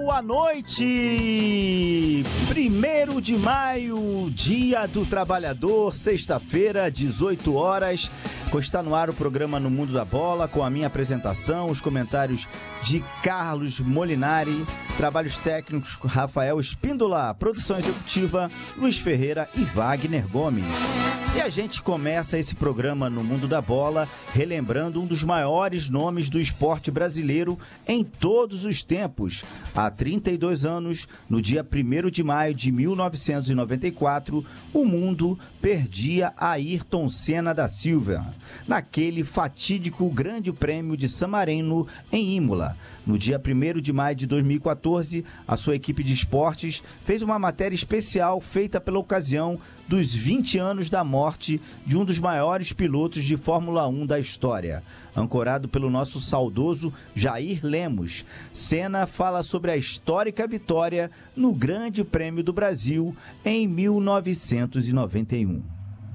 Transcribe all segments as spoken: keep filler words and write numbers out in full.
boa noite! Primeiro de maio, Dia do Trabalhador, sexta-feira, dezoito horas. Está no ar o programa No Mundo da Bola, com a minha apresentação, os comentários de Carlos Molinari, trabalhos técnicos Rafael Espíndola, produção executiva Luiz Ferreira e Wagner Gomes. E a gente começa esse programa No Mundo da Bola relembrando um dos maiores nomes do esporte brasileiro em todos os tempos. Há trinta e dois anos, no dia primeiro de maio de mil novecentos e noventa e quatro, o mundo perdia Ayrton Senna da Silva naquele fatídico Grande Prêmio de San Marino em Imola. No dia primeiro de maio de dois mil e quatorze, a sua equipe de esportes fez uma matéria especial feita pela ocasião dos vinte anos da morte de um dos maiores pilotos de Fórmula um da história. Ancorado pelo nosso saudoso Jair Lemos, Senna fala sobre a histórica vitória no Grande Prêmio do Brasil em mil novecentos e noventa e um.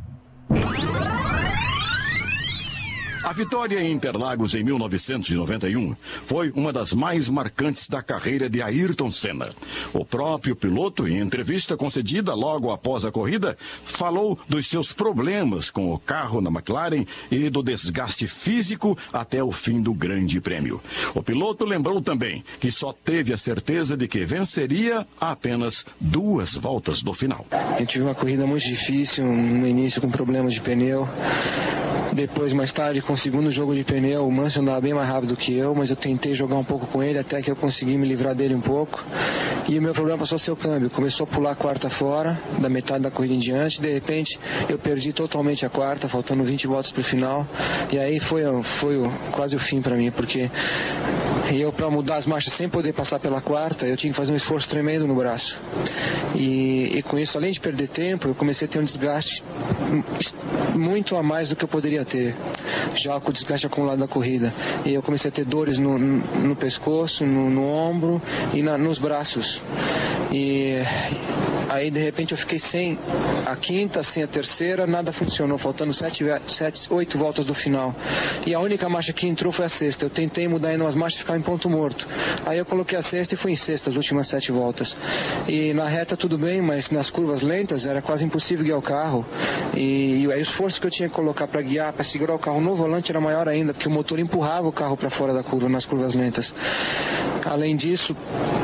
A vitória em Interlagos em mil novecentos e noventa e um foi uma das mais marcantes da carreira de Ayrton Senna. O próprio piloto, em entrevista concedida logo após a corrida, falou dos seus problemas com o carro na McLaren e do desgaste físico até o fim do Grande Prêmio. O piloto lembrou também que só teve a certeza de que venceria a apenas duas voltas do final. Eu tive uma corrida muito difícil, no início com problemas de pneu. Depois, mais tarde, com o segundo jogo de pneu, o Mansell andava bem mais rápido que eu, mas eu tentei jogar um pouco com ele até que eu consegui me livrar dele um pouco. E o meu problema passou a ser o câmbio. Começou a pular a quarta fora, da metade da corrida em diante. De repente, eu perdi totalmente a quarta, faltando vinte voltas para o final. E aí foi, foi quase o fim para mim, porque eu, para mudar as marchas sem poder passar pela quarta, eu tinha que fazer um esforço tremendo no braço. E, e com isso, além de perder tempo, eu comecei a ter um desgaste muito a mais do que eu poderia ter, já com o desgaste acumulado da corrida. E eu comecei a ter dores no, no, no pescoço, no, no ombro e na, nos braços. E aí, de repente, eu fiquei sem a quinta, sem a terceira, nada funcionou, faltando sete, sete, oito voltas do final. E a única marcha que entrou foi a sexta. Eu tentei mudar ainda umas marchas e ficar em ponto morto. Aí eu coloquei a sexta e fui em sexta as últimas sete voltas. E na reta tudo bem, mas nas curvas lentas era quase impossível guiar o carro. E, e aí o esforço que eu tinha que colocar para guiar, para segurar o carro no volante era maior ainda, porque o motor empurrava o carro para fora da curva, nas curvas lentas. Além disso,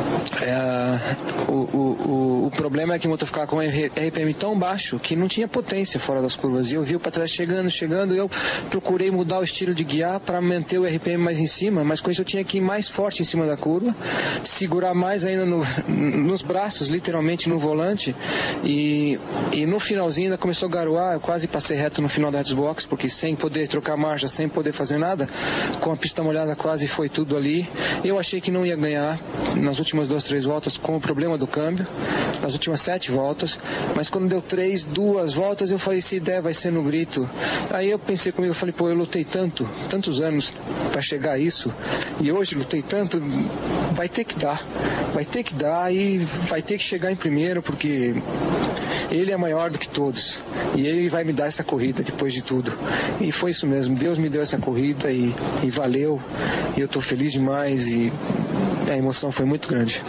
é, o, o, o problema é que o motor ficava com um R P M tão baixo que não tinha potência fora das curvas. E eu vi o para trás chegando, chegando, e eu procurei mudar o estilo de guiar para manter o R P M mais em cima, mas com isso eu tinha que ir mais forte em cima da curva, segurar mais ainda no, nos braços, literalmente no volante, e, e no finalzinho ainda começou a garoar. Eu quase passei reto no final da box, porque sem poder trocar marcha, sem poder fazer nada, com a pista molhada quase foi tudo ali. Eu achei que não ia ganhar nas últimas duas, três voltas com o problema do câmbio, nas últimas sete voltas, mas quando deu três, duas voltas, eu falei, se der vai ser no grito. Aí eu pensei comigo, eu falei, pô, eu lutei tanto, tantos anos para chegar a isso, e hoje lutei tanto, vai ter que dar, vai ter que dar e vai ter que chegar em primeiro, porque ele é maior do que todos, e ele vai me dar essa corrida depois de tudo. E foi isso mesmo, Deus me deu essa corrida e, e valeu, e eu estou feliz demais, e a emoção foi muito grande.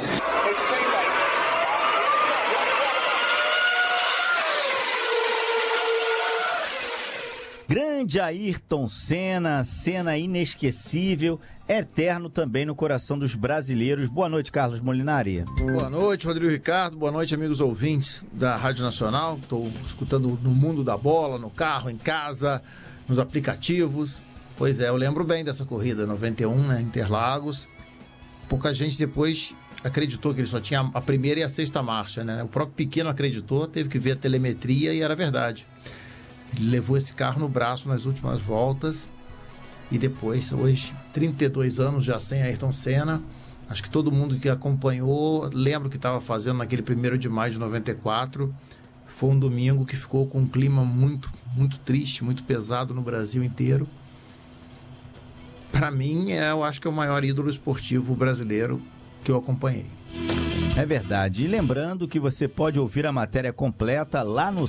Grande Ayrton Senna, cena inesquecível, eterno também no coração dos brasileiros. Boa noite, Carlos Molinari. Boa noite, Rodrigo Ricardo. Boa noite, amigos ouvintes da Rádio Nacional. Estou escutando no Mundo da Bola, no carro, em casa, nos aplicativos. Pois é, eu lembro bem dessa corrida, noventa e um, né, Interlagos. Pouca gente depois acreditou que ele só tinha a primeira e a sexta marcha, né? O próprio Pequeno acreditou, teve que ver a telemetria e era verdade. Ele levou esse carro no braço nas últimas voltas e depois, hoje, trinta e dois anos já sem Ayrton Senna. Acho que todo mundo que acompanhou lembra o que estava fazendo naquele primeiro de maio de noventa e quatro. Foi um domingo que ficou com um clima muito, muito triste, muito pesado no Brasil inteiro. Para mim, é, eu acho que é o maior ídolo esportivo brasileiro que eu acompanhei. É verdade. E lembrando que você pode ouvir a matéria completa lá no